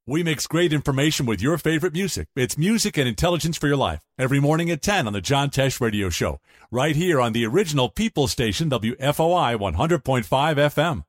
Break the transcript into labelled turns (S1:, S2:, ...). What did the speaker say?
S1: We mix great information with your favorite music. It's music and intelligence for your life. Every morning at 10 on the John Tesh Radio Show. Right here on the original People Station, WFOI 100.5 FM.